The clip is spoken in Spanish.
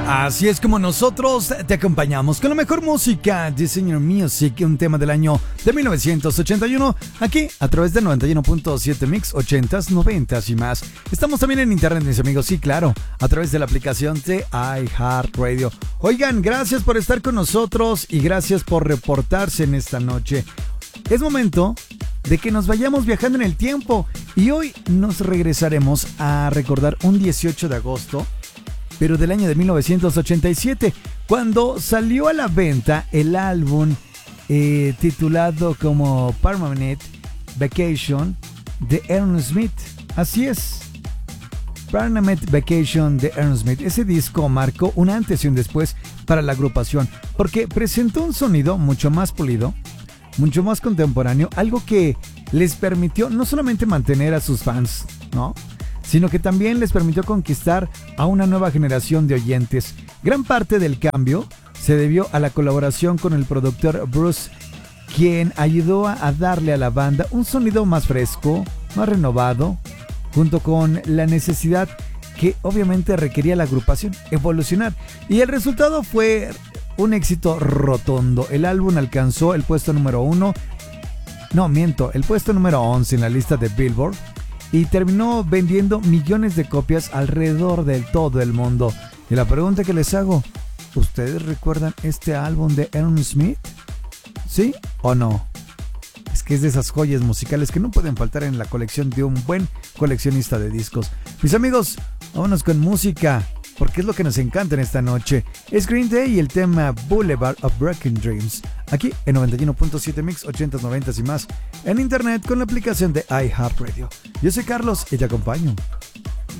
Así es como nosotros te acompañamos con la mejor música, Designer Music, un tema del año de 1981, aquí a través de 91.7 Mix, 80s, 90s y más. Estamos también en internet, mis amigos, sí, claro, a través de la aplicación de iHeartRadio. Oigan, gracias por estar con nosotros y gracias por reportarse en esta noche. Es momento de que nos vayamos viajando en el tiempo y hoy nos regresaremos a recordar un 18 de agosto, pero del año de 1987, cuando salió a la venta el álbum titulado como Permanent Vacation de Aerosmith. Así es, Permanent Vacation de Aerosmith. Ese disco marcó un antes y un después para la agrupación, porque presentó un sonido mucho más pulido, mucho más contemporáneo, algo que les permitió no solamente mantener a sus fans, ¿no?, sino que también les permitió conquistar a una nueva generación de oyentes. Gran parte del cambio se debió a la colaboración con el productor Bruce, quien ayudó a darle a la banda un sonido más fresco, más renovado, junto con la necesidad que obviamente requería la agrupación evolucionar. Y el resultado fue un éxito rotundo. El álbum alcanzó el puesto número 11 en la lista de Billboard, y terminó vendiendo millones de copias alrededor de todo el mundo. Y la pregunta que les hago, ¿ustedes recuerdan este álbum de Aerosmith? ¿Sí o no? Es que es de esas joyas musicales que no pueden faltar en la colección de un buen coleccionista de discos. Mis amigos, vámonos con música, porque es lo que nos encanta en esta noche. Es Green Day y el tema Boulevard of Broken Dreams, aquí en 91.7 Mix, 80s, 90s y más, en internet con la aplicación de iHeartRadio. Yo soy Carlos y te acompaño.